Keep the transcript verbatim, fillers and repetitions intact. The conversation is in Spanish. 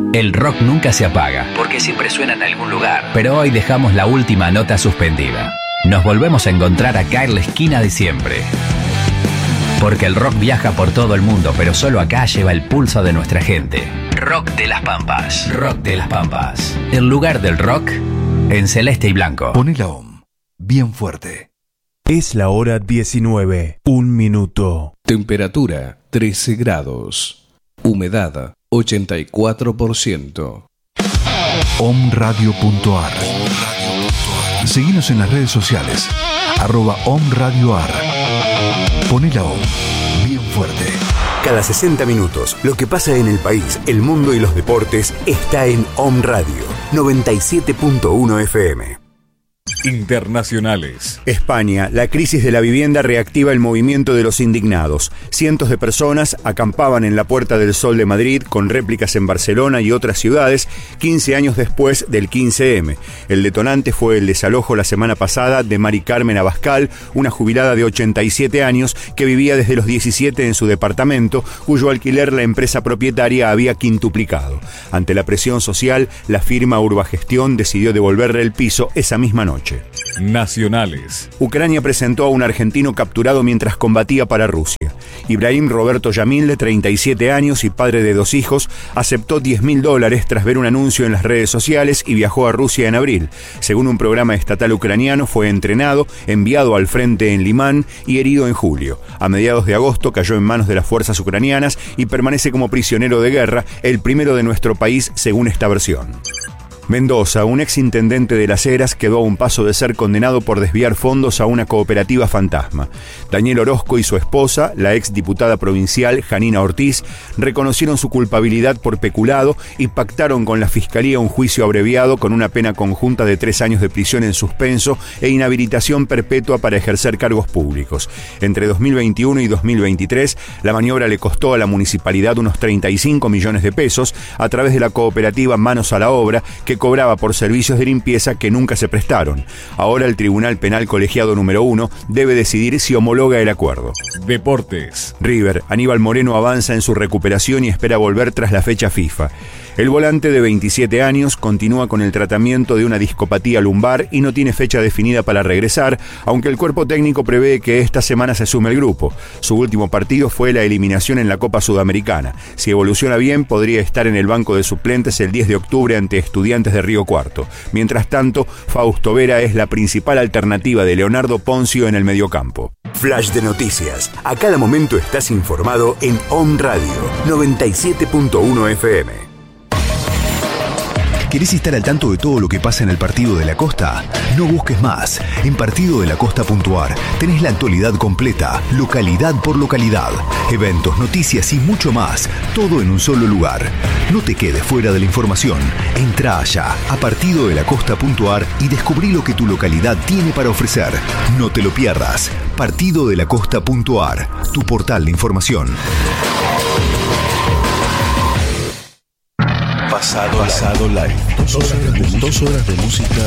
El rock nunca se apaga, porque siempre suena en algún lugar. Pero hoy dejamos la última nota suspendida. Nos volvemos a encontrar acá en la esquina de siempre. Porque el rock viaja por todo el mundo, pero solo acá lleva el pulso de nuestra gente. Rock de las Pampas. Rock de las Pampas. El lugar del rock en celeste y blanco. Poné la O M bien fuerte. Es la hora diecinueve, un minuto. Temperatura trece grados. Humedad ochenta y cuatro por ciento. omradio punto ar. Seguinos en las redes sociales. Arroba omradioar. Poné la O M bien fuerte. Cada sesenta minutos, lo que pasa en el país, el mundo y los deportes está en O M Radio noventa y siete punto uno F M. Internacionales. España, la crisis de la vivienda reactiva el movimiento de los indignados. Cientos de personas acampaban en la Puerta del Sol de Madrid con réplicas en Barcelona y otras ciudades quince años después del quince eme. El detonante fue el desalojo la semana pasada de Mari Carmen Abascal, una jubilada de ochenta y siete años que vivía desde los diecisiete en su departamento, cuyo alquiler la empresa propietaria había quintuplicado. Ante la presión social, la firma Urbagestión decidió devolverle el piso esa misma noche. Nacionales. Ucrania presentó a un argentino capturado mientras combatía para Rusia. Ibrahim Roberto Yamil, de treinta y siete años y padre de dos hijos, aceptó diez mil dólares tras ver un anuncio en las redes sociales y viajó a Rusia en abril. Según un programa estatal ucraniano, fue entrenado, enviado al frente en Limán y herido en julio. A mediados de agosto cayó en manos de las fuerzas ucranianas y permanece como prisionero de guerra, el primero de nuestro país según esta versión. Mendoza, un exintendente de Las Heras, quedó a un paso de ser condenado por desviar fondos a una cooperativa fantasma. Daniel Orozco y su esposa, la exdiputada provincial Janina Ortiz, reconocieron su culpabilidad por peculado y pactaron con la Fiscalía un juicio abreviado con una pena conjunta de tres años de prisión en suspenso e inhabilitación perpetua para ejercer cargos públicos. Entre dos mil veintiuno y dos mil veintitrés, la maniobra le costó a la municipalidad unos treinta y cinco millones de pesos a través de la cooperativa Manos a la Obra, que cobraba por servicios de limpieza que nunca se prestaron. Ahora el Tribunal Penal Colegiado número uno debe decidir si homologa el acuerdo. Deportes. River, Aníbal Moreno avanza en su recuperación y espera volver tras la fecha FIFA. El volante de veintisiete años continúa con el tratamiento de una discopatía lumbar y no tiene fecha definida para regresar, aunque el cuerpo técnico prevé que esta semana se sume al grupo. Su último partido fue la eliminación en la Copa Sudamericana. Si evoluciona bien, podría estar en el banco de suplentes el diez de octubre ante Estudiantes de Río Cuarto. Mientras tanto, Fausto Vera es la principal alternativa de Leonardo Poncio en el mediocampo. Flash de noticias. A cada momento estás informado en O M Radio noventa y siete punto uno F M. ¿Querés estar al tanto de todo lo que pasa en el Partido de la Costa? No busques más. En partido de la costa punto ar tenés la actualidad completa, localidad por localidad, eventos, noticias y mucho más, todo en un solo lugar. No te quedes fuera de la información. Entrá allá a partido de la costa punto ar y descubrí lo que tu localidad tiene para ofrecer. No te lo pierdas. partido de la costa punto ar, tu portal de información. Pasado, pasado live. Dos horas de, dos horas de música